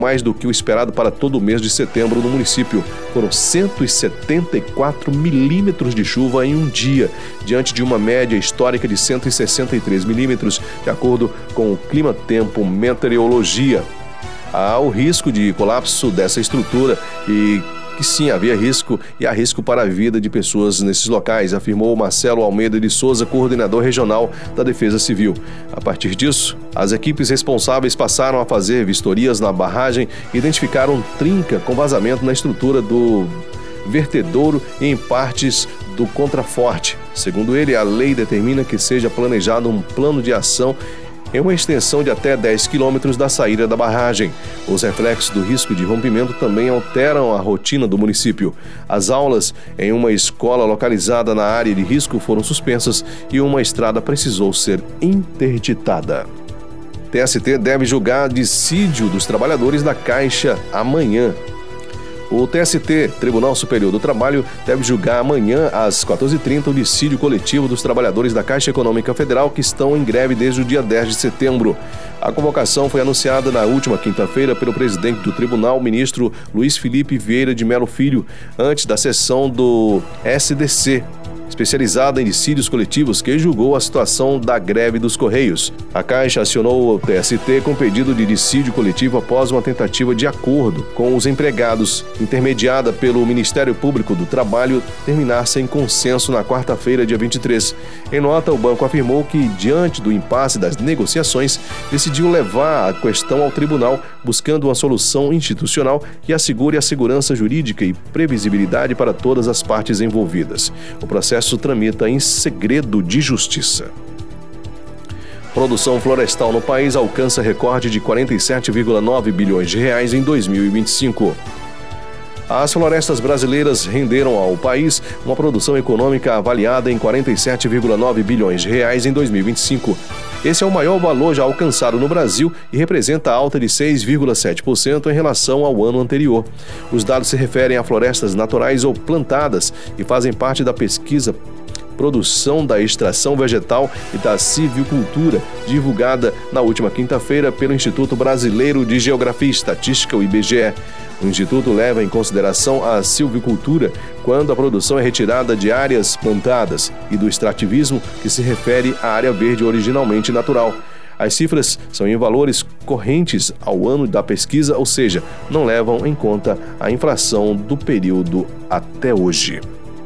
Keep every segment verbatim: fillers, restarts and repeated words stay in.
mais do que o esperado para todo o mês de setembro no município. Foram cento e setenta e quatro milímetros de chuva em um dia, diante de uma média histórica de cento e sessenta e três milímetros, de acordo com o Clima Tempo Meteorologia. Há o risco de colapso dessa estrutura e que sim, havia risco e há risco para a vida de pessoas nesses locais, afirmou Marcelo Almeida de Souza, coordenador regional da Defesa Civil. A partir disso, as equipes responsáveis passaram a fazer vistorias na barragem e identificaram trinca com vazamento na estrutura do vertedouro e em partes do contraforte. Segundo ele, a lei determina que seja planejado um plano de ação em uma extensão de até dez quilômetros da saída da barragem. Os reflexos do risco de rompimento também alteram a rotina do município. As aulas em uma escola localizada na área de risco foram suspensas e uma estrada precisou ser interditada. T S T deve julgar dissídio dos trabalhadores da Caixa amanhã. O T S T, Tribunal Superior do Trabalho, deve julgar amanhã, às quatorze e trinta, o dissídio coletivo dos trabalhadores da Caixa Econômica Federal que estão em greve desde o dia dez de setembro. A convocação foi anunciada na última quinta-feira pelo presidente do tribunal, o ministro Luiz Felipe Vieira de Melo Filho, antes da sessão do S D C, especializada em dissídios coletivos, que julgou a situação da greve dos Correios. A Caixa acionou o T S T com pedido de dissídio coletivo após uma tentativa de acordo com os empregados, intermediada pelo Ministério Público do Trabalho, terminar sem consenso na quarta-feira, dia vinte e três. Em nota, o banco afirmou que, diante do impasse das negociações, decidiu levar a questão ao tribunal, buscando uma solução institucional que assegure a segurança jurídica e previsibilidade para todas as partes envolvidas. O processo tramita em segredo de justiça. Produção florestal no país alcança recorde de quarenta e sete vírgula nove bilhões de reais em dois mil e vinte e cinco. As florestas brasileiras renderam ao país uma produção econômica avaliada em quarenta e sete vírgula nove bilhões de reais em dois mil e vinte e cinco. Esse é o maior valor já alcançado no Brasil e representa alta de seis vírgula sete por cento em relação ao ano anterior. Os dados se referem a florestas naturais ou plantadas e fazem parte da pesquisa Produção da Extração Vegetal e da Silvicultura, divulgada na última quinta-feira pelo Instituto Brasileiro de Geografia e Estatística, o I B G E. O Instituto leva em consideração a silvicultura quando a produção é retirada de áreas plantadas e do extrativismo, que se refere à área verde originalmente natural. As cifras são em valores correntes ao ano da pesquisa, ou seja, não levam em conta a inflação do período até hoje.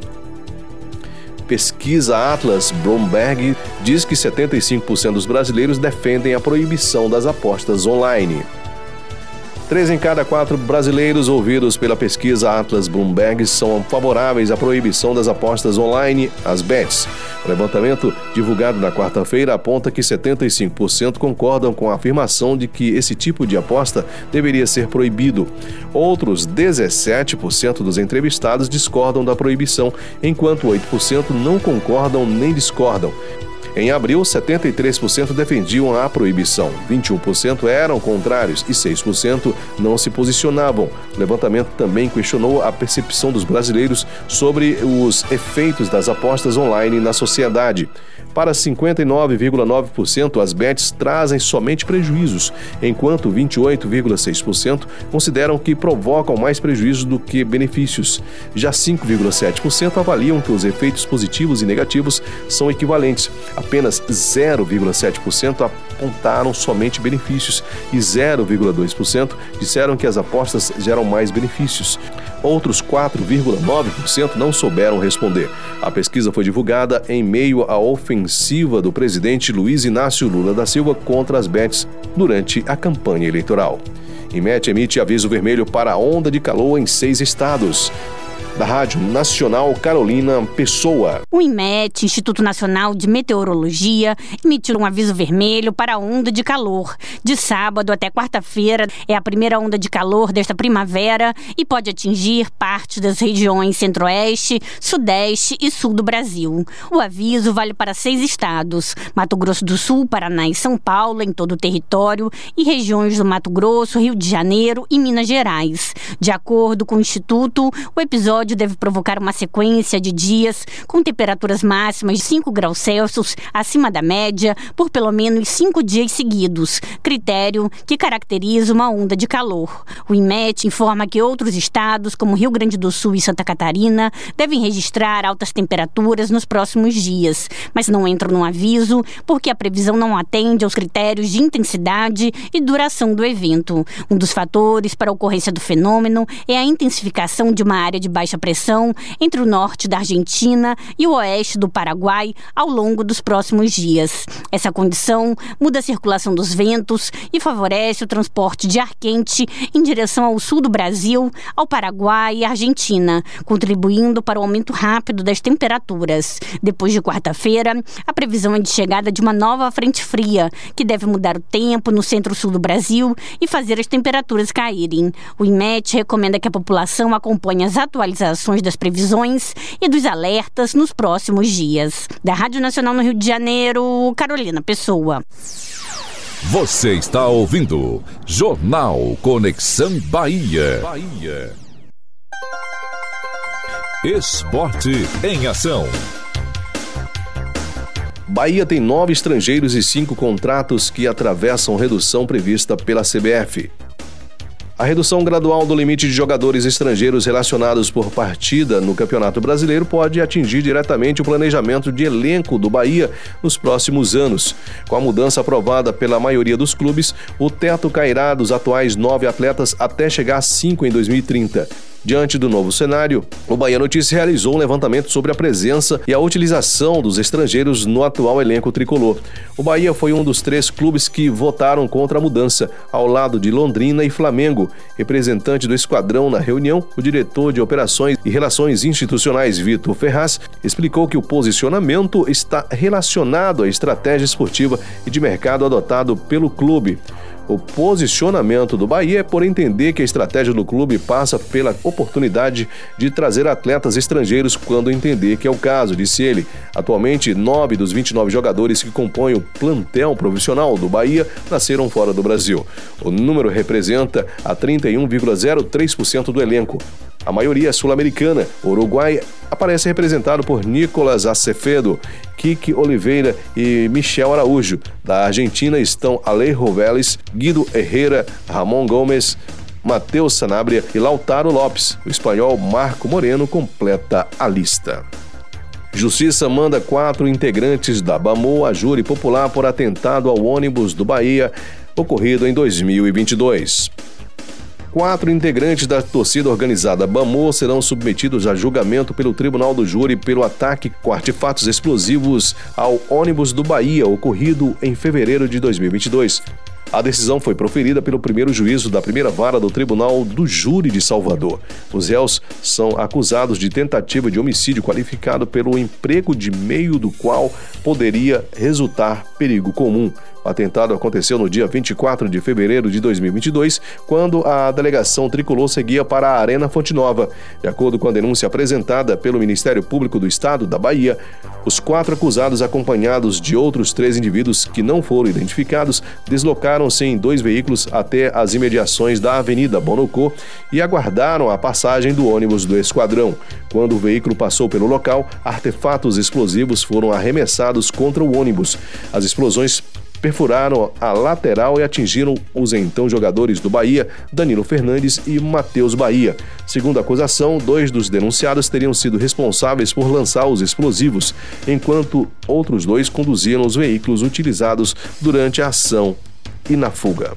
Pesquisa Atlas Bloomberg diz que setenta e cinco por cento dos brasileiros defendem a proibição das apostas online. Três em cada quatro brasileiros ouvidos pela pesquisa Atlas Bloomberg são favoráveis à proibição das apostas online, as bets. O levantamento, divulgado na quarta-feira, aponta que setenta e cinco por cento concordam com a afirmação de que esse tipo de aposta deveria ser proibido. Outros dezessete por cento dos entrevistados discordam da proibição, enquanto oito por cento não concordam nem discordam. Em abril, setenta e três por cento defendiam a proibição, vinte e um por cento eram contrários e seis por cento não se posicionavam. O levantamento também questionou a percepção dos brasileiros sobre os efeitos das apostas online na sociedade. Para cinquenta e nove vírgula nove por cento, as bets trazem somente prejuízos, enquanto vinte e oito vírgula seis por cento consideram que provocam mais prejuízos do que benefícios. Já cinco vírgula sete por cento avaliam que os efeitos positivos e negativos são equivalentes. Apenas zero vírgula sete por cento apontaram somente benefícios e zero vírgula dois por cento disseram que as apostas geram mais benefícios. Outros quatro vírgula nove por cento não souberam responder. A pesquisa foi divulgada em meio à ofensiva do presidente Luiz Inácio Lula da Silva contra as bets durante a campanha eleitoral. INMET emite aviso vermelho para a onda de calor em seis estados. Da Rádio Nacional Carolina Pessoa. O INMET, Instituto Nacional de Meteorologia, emitiu um aviso vermelho para a onda de calor. De sábado até quarta-feira é a primeira onda de calor desta primavera e pode atingir parte das regiões centro-oeste, sudeste e sul do Brasil. O aviso vale para seis estados: Mato Grosso do Sul, Paraná e São Paulo, em todo o território, e regiões do Mato Grosso, Rio de Janeiro e Minas Gerais. De acordo com o Instituto, o episódio episódio deve provocar uma sequência de dias com temperaturas máximas de cinco graus Celsius acima da média por pelo menos cinco dias seguidos, critério que caracteriza uma onda de calor. O INMET informa que outros estados, como Rio Grande do Sul e Santa Catarina, devem registrar altas temperaturas nos próximos dias, mas não entram no aviso porque a previsão não atende aos critérios de intensidade e duração do evento. Um dos fatores para a ocorrência do fenômeno é a intensificação de uma área de baixa pressão entre o norte da Argentina e o oeste do Paraguai ao longo dos próximos dias. Essa condição muda a circulação dos ventos e favorece o transporte de ar quente em direção ao sul do Brasil, ao Paraguai e à Argentina, contribuindo para o aumento rápido das temperaturas. Depois de quarta-feira, a previsão é de chegada de uma nova frente fria, que deve mudar o tempo no centro-sul do Brasil e fazer as temperaturas caírem. O INMET recomenda que a população acompanhe as atualizações das previsões e dos alertas nos próximos dias. Da Rádio Nacional no Rio de Janeiro, Carolina Pessoa. Você está ouvindo Jornal Conexão Bahia. Bahia. Esporte em ação. Bahia tem nove estrangeiros e cinco contratos que atravessam redução prevista pela C B F. A redução gradual do limite de jogadores estrangeiros relacionados por partida no Campeonato Brasileiro pode atingir diretamente o planejamento de elenco do Bahia nos próximos anos. Com a mudança aprovada pela maioria dos clubes, o teto cairá dos atuais nove atletas até chegar a cinco em dois mil e trinta. Diante do novo cenário, o Bahia Notícias realizou um levantamento sobre a presença e a utilização dos estrangeiros no atual elenco tricolor. O Bahia foi um dos três clubes que votaram contra a mudança, ao lado de Londrina e Flamengo. Representante do esquadrão na reunião, o diretor de Operações e Relações Institucionais, Vitor Ferraz, explicou que o posicionamento está relacionado à estratégia esportiva e de mercado adotado pelo clube. O posicionamento do Bahia é por entender que a estratégia do clube passa pela oportunidade de trazer atletas estrangeiros quando entender que é o caso, disse ele. Atualmente, nove dos vinte e nove jogadores que compõem o plantel profissional do Bahia nasceram fora do Brasil. O número representa a trinta e um vírgula zero três por cento do elenco. A maioria é sul-americana. O Uruguai aparece representado por Nicolas Acevedo, Kiki Oliveira e Michel Araújo. Da Argentina estão Alejo Vélez, Guido Herrera, Ramon Gomes, Matheus Sanabria e Lautaro Lopes. O espanhol Marco Moreno completa a lista. Justiça manda quatro integrantes da BAMO a júri popular por atentado ao ônibus do Bahia, ocorrido em dois mil e vinte e dois. Quatro integrantes da torcida organizada BAMO serão submetidos a julgamento pelo Tribunal do Júri pelo ataque com artefatos explosivos ao ônibus do Bahia, ocorrido em fevereiro de dois mil e vinte e dois. A decisão foi proferida pelo primeiro juízo da primeira vara do Tribunal do Júri de Salvador. Os réus são acusados de tentativa de homicídio qualificado pelo emprego de meio do qual poderia resultar perigo comum. O atentado aconteceu no dia vinte e quatro de fevereiro de dois mil e vinte e dois, quando a delegação tricolor seguia para a Arena Fonte Nova. De acordo com a denúncia apresentada pelo Ministério Público do Estado da Bahia, os quatro acusados, acompanhados de outros três indivíduos que não foram identificados, deslocaram-se em dois veículos até as imediações da Avenida Bonocô e aguardaram a passagem do ônibus do esquadrão. Quando o veículo passou pelo local, artefatos explosivos foram arremessados contra o ônibus. As explosões perfuraram a lateral e atingiram os então jogadores do Bahia, Danilo Fernandes e Matheus Bahia. Segundo a acusação, dois dos denunciados teriam sido responsáveis por lançar os explosivos, enquanto outros dois conduziam os veículos utilizados durante a ação e na fuga.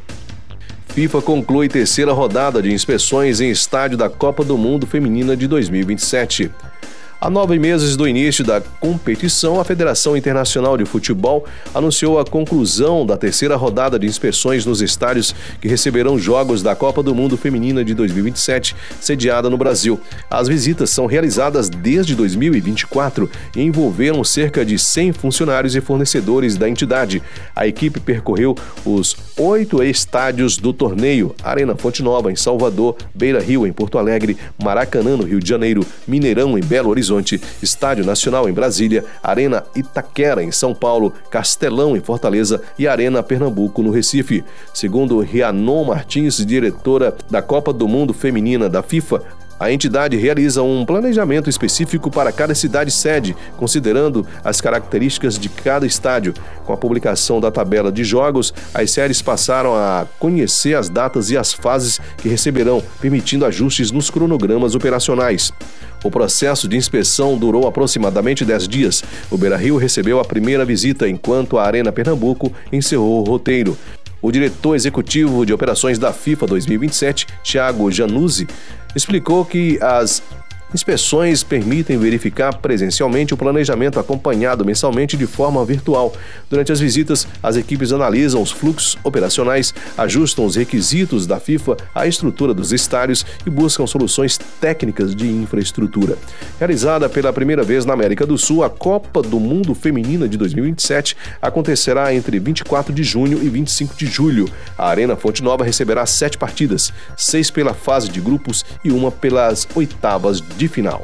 FIFA conclui terceira rodada de inspeções em estádio da Copa do Mundo Feminina de dois mil e vinte e sete. Há nove meses do início da competição, a Federação Internacional de Futebol anunciou a conclusão da terceira rodada de inspeções nos estádios que receberão jogos da Copa do Mundo Feminina de dois mil e vinte e sete, sediada no Brasil. As visitas são realizadas desde dois mil e vinte e quatro e envolveram cerca de cem funcionários e fornecedores da entidade. A equipe percorreu os oito estádios do torneio: Arena Fonte Nova, em Salvador, Beira Rio, em Porto Alegre, Maracanã, no Rio de Janeiro, Mineirão, em Belo Horizonte, Estádio Nacional em Brasília, Arena Itaquera em São Paulo, Castelão em Fortaleza e Arena Pernambuco no Recife. Segundo Rhiannon Martins, diretora da Copa do Mundo Feminina da FIFA, A entidade realiza um planejamento específico para cada cidade-sede, considerando as características de cada estádio. Com a publicação da tabela de jogos, as séries passaram a conhecer as datas e as fases que receberão, permitindo ajustes nos cronogramas operacionais. O processo de inspeção durou aproximadamente dez dias. O Beira-Rio recebeu a primeira visita, enquanto a Arena Pernambuco encerrou o roteiro. O diretor executivo de operações da FIFA dois mil e vinte e sete, Thiago Januzzi, explicou que as inspeções permitem verificar presencialmente o planejamento acompanhado mensalmente de forma virtual. Durante as visitas, as equipes analisam os fluxos operacionais, ajustam os requisitos da FIFA à estrutura dos estádios e buscam soluções técnicas de infraestrutura. Realizada pela primeira vez na América do Sul, a Copa do Mundo Feminina de dois mil e vinte e sete acontecerá entre vinte e quatro de junho e vinte e cinco de julho. A Arena Fonte Nova receberá sete partidas, seis pela fase de grupos e uma pelas oitavas de final.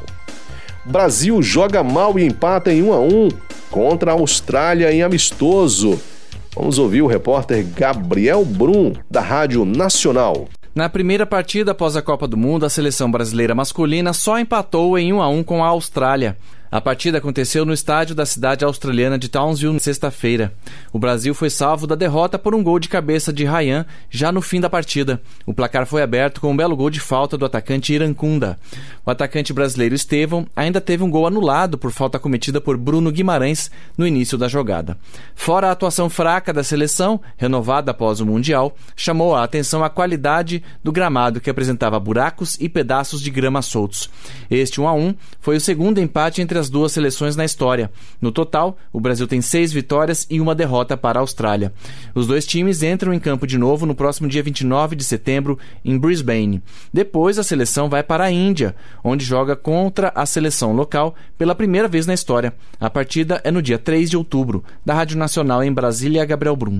Brasil joga mal e empata em um a um contra a Austrália em amistoso. Vamos ouvir o repórter Gabriel Brum, da Rádio Nacional. Na primeira partida após a Copa do Mundo, a seleção brasileira masculina só empatou em um a um com a Austrália. A partida aconteceu no estádio da cidade australiana de Townsville na sexta-feira. O Brasil foi salvo da derrota por um gol de cabeça de Ryan já no fim da partida. O placar foi aberto com um belo gol de falta do atacante Irankunda. O atacante brasileiro Estevão ainda teve um gol anulado por falta cometida por Bruno Guimarães no início da jogada. Fora a atuação fraca da seleção, renovada após o Mundial, chamou a atenção a qualidade do gramado, que apresentava buracos e pedaços de grama soltos. Este um a um foi o segundo empate entre as duas seleções na história. No total, o Brasil tem seis vitórias e uma derrota para a Austrália. Os dois times entram em campo de novo no próximo dia vinte e nove de setembro em Brisbane. Depois, a seleção vai para a Índia, onde joga contra a seleção local pela primeira vez na história. A partida é no dia três de outubro. Da Rádio Nacional em Brasília, Gabriel Brum.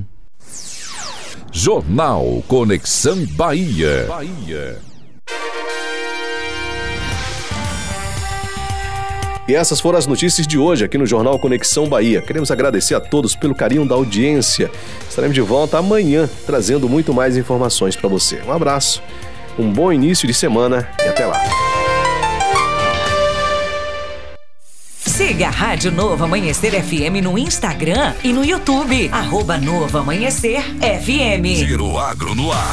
Jornal Conexão Bahia. Bahia. E essas foram as notícias de hoje aqui no Jornal Conexão Bahia. Queremos agradecer a todos pelo carinho da audiência. Estaremos de volta amanhã, trazendo muito mais informações para você. Um abraço, um bom início de semana e até lá. Siga a Rádio Novo Amanhecer F M no Instagram e no YouTube. Arroba Novo Amanhecer F M. Giro Agro no ar.